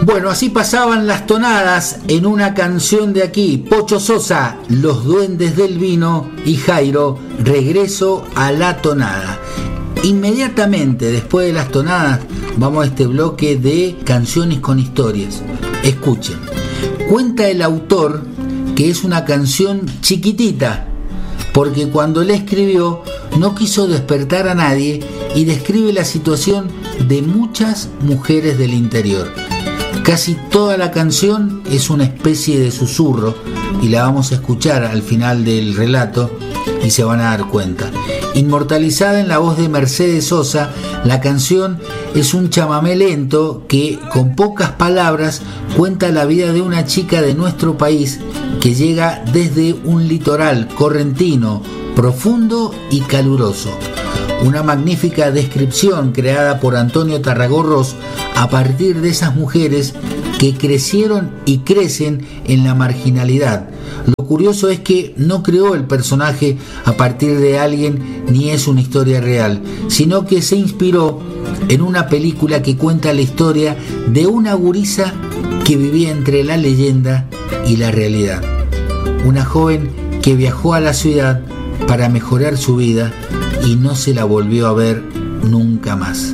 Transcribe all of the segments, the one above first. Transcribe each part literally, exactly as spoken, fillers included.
Bueno, así pasaban las tonadas en una canción de aquí. Pocho Sosa, Los Duendes del Vino, y Jairo, Regreso a la Tonada. Inmediatamente después de las tonadas vamos a este bloque de canciones con historias. Escuchen, cuenta el autor que es una canción chiquitita, porque cuando la escribió no quiso despertar a nadie y describe la situación de muchas mujeres del interior. Casi toda la canción es una especie de susurro y la vamos a escuchar al final del relato y se van a dar cuenta. Inmortalizada en la voz de Mercedes Sosa, la canción es un chamamé lento que con pocas palabras cuenta la vida de una chica de nuestro país que llega desde un litoral correntino, profundo y caluroso. Una magnífica descripción creada por Antonio Tarragorros a partir de esas mujeres que crecieron y crecen en la marginalidad. Lo curioso es que no creó el personaje a partir de alguien ni es una historia real, sino que se inspiró en una película que cuenta la historia de una gurisa que vivía entre la leyenda y la realidad. Una joven que viajó a la ciudad para mejorar su vida y no se la volvió a ver nunca más.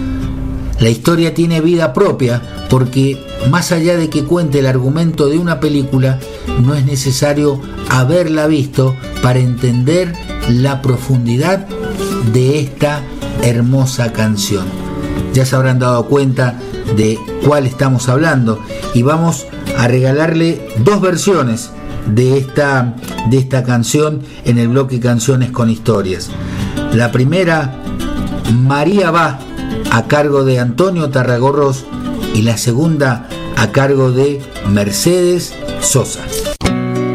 La historia tiene vida propia porque, más allá de que cuente el argumento de una película, no es necesario haberla visto para entender la profundidad de esta hermosa canción. Ya se habrán dado cuenta de cuál estamos hablando y vamos a regalarle dos versiones de esta, de esta canción en el bloque Canciones con Historias. La primera, María va, a cargo de Antonio Tarragorros, y la segunda a cargo de Mercedes Sosa.